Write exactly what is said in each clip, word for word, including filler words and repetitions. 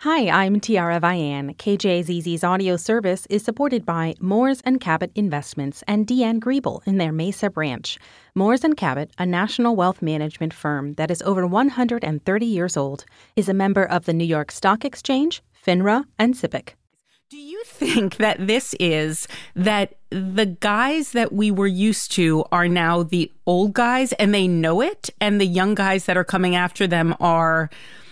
Hi, I'm Tiara Vian. K J Z Z's audio service is supported by Moores and Cabot Investments and Deanne Griebel in their Mesa branch. Moores and Cabot, a national wealth management firm that is over one hundred thirty years old, is a member of the New York Stock Exchange, FINRA, and SIPC. Do you think that this is that the guys that we were used to are now the old guys and they know it, and the young guys that are coming after them are,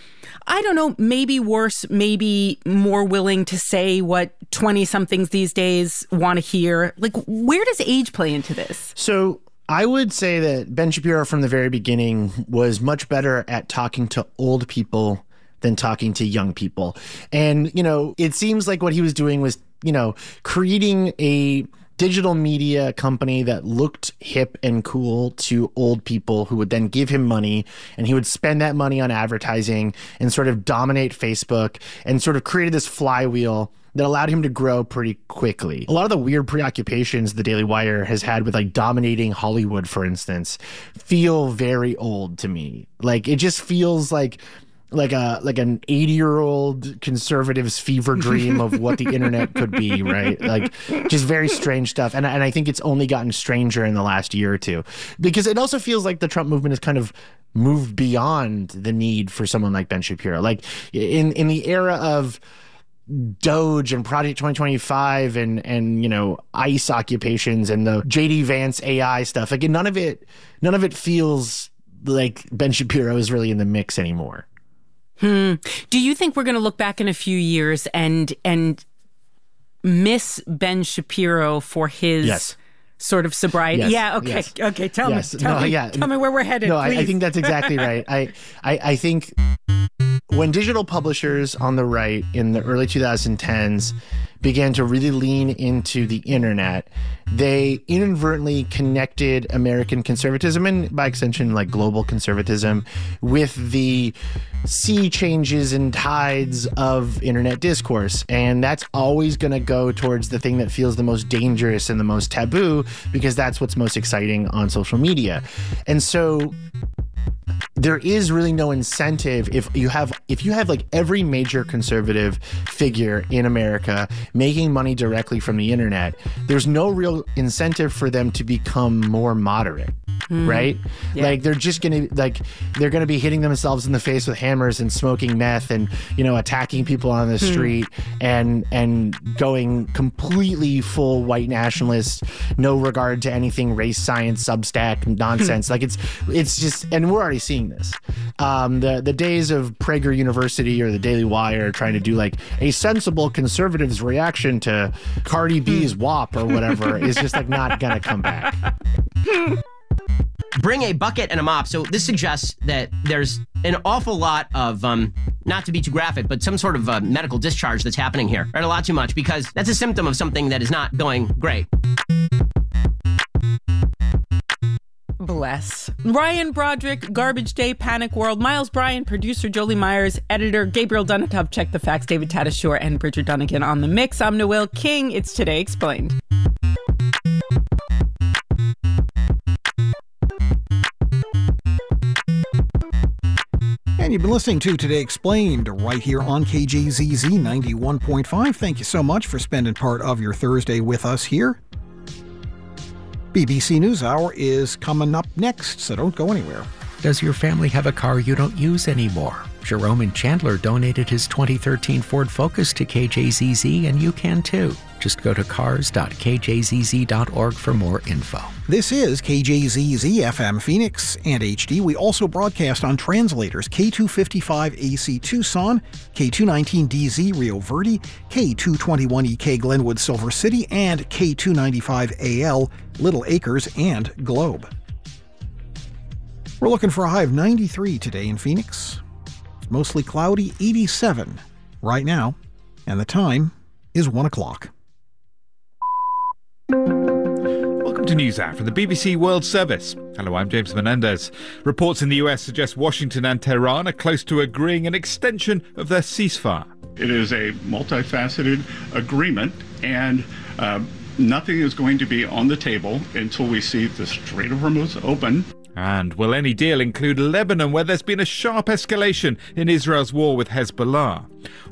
I don't know, maybe worse, maybe more willing to say what twenty-somethings these days want to hear? Like, where does age play into this? So I would say that Ben Shapiro from the very beginning was much better at talking to old people than talking to young people. And, you know, it seems like what he was doing was, you know, creating a digital media company that looked hip and cool to old people who would then give him money, and he would spend that money on advertising and sort of dominate Facebook, and sort of created this flywheel that allowed him to grow pretty quickly. A lot of the weird preoccupations the Daily Wire has had with like dominating Hollywood, for instance, feel very old to me. Like it just feels like like a like an eighty-year-old conservative's fever dream of what the internet could be, right? Like just very strange stuff. And, and I think it's only gotten stranger in the last year or two, because it also feels like the Trump movement has kind of moved beyond the need for someone like Ben Shapiro. Like in, in the era of Doge and Project twenty twenty-five and, and, you know, ICE occupations and the J D Vance A I stuff, like none of it, none of it feels like Ben Shapiro is really in the mix anymore. Hmm. Do you think we're going to look back in a few years and and miss Ben Shapiro for his yes. sort of sobriety? Yes. Yeah. Okay. Yes. Okay. Tell yes. me. Tell no, me. Yeah. Tell me where we're headed. No, I, please. I think that's exactly right. I, I I think when digital publishers on the right in the early twenty tens began to really lean into the internet, they inadvertently connected American conservatism and by extension like global conservatism with the sea changes and tides of internet discourse. And that's always going to go towards the thing that feels the most dangerous and the most taboo, because that's what's most exciting on social media. And so there is really no incentive if you have if you have like every major conservative figure in America making money directly from the internet, there's no real incentive for them to become more moderate. Mm. Right? Yeah. Like they're just going to like they're going to be hitting themselves in the face with hammers and smoking meth and, you know, attacking people on the mm. street and and going completely full white nationalist, no regard to anything race science Substack nonsense. Like it's it's just, and we're already seeing this. Um, the the days of Prager University or the Daily Wire trying to do like a sensible conservative's reaction to Cardi B's W A P or whatever is just like not going to come back. Bring a bucket and a mop. So this suggests that there's an awful lot of, um, not to be too graphic, but some sort of uh, medical discharge that's happening here. Right, a lot too much, because that's a symptom of something that is not going great. Bless. Ryan Broderick, Garbage Day, Panic World, Miles Bryan, producer Jolie Myers, editor Gabriel Dunatov, Check the Facts, David Tatasciore, and Bridget Dunnigan on the mix. I'm Noel King. It's Today Explained. And you've been listening to Today Explained right here on K J Z Z ninety-one point five. Thank you so much for spending part of your Thursday with us here. B B C NewsHour is coming up next, so don't go anywhere. Does your family have a car you don't use anymore? Jerome in Chandler donated his twenty thirteen Ford Focus to K J Z Z, and you can too. Just go to cars dot k j z z dot org for more info. This is K J Z Z F M Phoenix and H D. We also broadcast on translators K two fifty-five A C Tucson, K two nineteen D Z Rio Verde, K two twenty-one E K Glenwood Silver City, and K two ninety-five A L Little Acres and Globe. We're looking for a high of ninety-three today in Phoenix. It's mostly cloudy, eighty-seven right now, and the time is one o'clock. Welcome to NewsHour from the B B C World Service. Hello, I'm James Menendez. Reports in the U S suggest Washington and Tehran are close to agreeing an extension of their ceasefire. It is a multifaceted agreement, and uh, nothing is going to be on the table until we see the Strait of Hormuz open. And will any deal include Lebanon, where there's been a sharp escalation in Israel's war with Hezbollah?